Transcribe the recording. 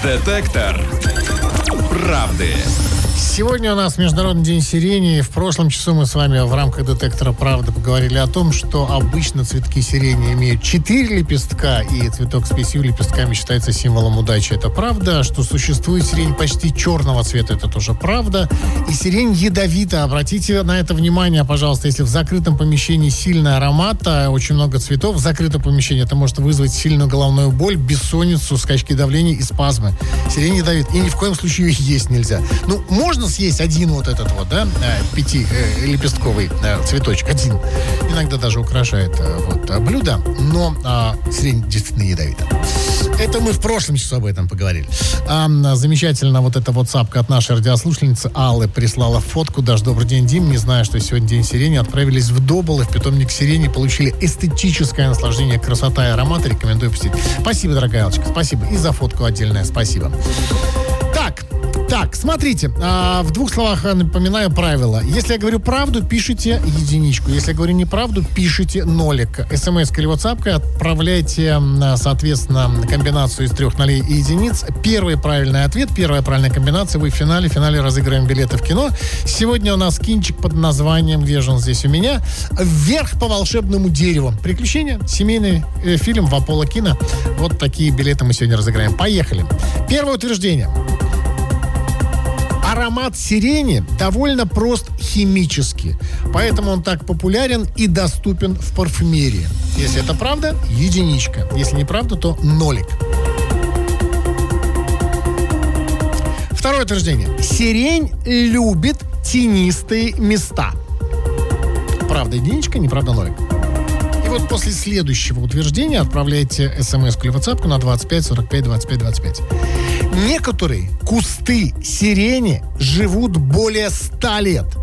Детектор правды. Сегодня у нас Международный день сирени. В прошлом часу мы с вами в рамках детектора правды поговорили о том, что обычно цветки сирени имеют 4 лепестка, и цветок с 5 лепестками считается символом удачи. Это правда. Что существует сирень почти черного цвета, это тоже правда. И сирень ядовита. Обратите на это внимание, пожалуйста. Если в закрытом помещении сильный аромат, очень много цветов в закрытом помещении, это может вызвать сильную головную боль, бессонницу, скачки давления и спазмы. Сирень ядовит. И ни в коем случае их есть нельзя. Можно съесть один вот этот вот, 5-лепестковый цветочек. Один. Иногда даже украшает блюдо, но сирень действительно ядовита. Это мы в прошлом часу об этом поговорили. Замечательно, вот эта WhatsApp от нашей радиослушательницы Аллы прислала фотку. Даже добрый день, Дим. Не знаю, что сегодня день сирени. Отправились в Доболы, в питомник сирени. Получили эстетическое наслаждение, красота и аромат. Рекомендую посетить. Спасибо, дорогая Аллочка. Спасибо. И за фотку отдельное спасибо. Так, смотрите, в двух словах напоминаю правила. Если я говорю правду, пишите единичку. Если я говорю неправду, пишите нолик. СМС или WhatsApp отправляйте, соответственно, комбинацию из 3 нолей и единиц. Первый правильный ответ, первая правильная комбинация. Вы в финале. В финале разыграем билеты в кино. Сегодня у нас кинчик под названием, где же он здесь у меня, «Вверх по волшебному дереву». Приключения, семейный фильм в Apollo Кино. Вот такие билеты мы сегодня разыграем. Поехали. Первое утверждение. Аромат сирени довольно прост химически, поэтому он так популярен и доступен в парфюмерии. Если это правда, единичка. Если неправда, то нолик. Второе утверждение. Сирень любит тенистые места. Правда единичка, неправда нолик. И вот после следующего утверждения отправляйте смс или WhatsApp на 25 45 25 25. Некоторые кусты сирени живут более 100 лет.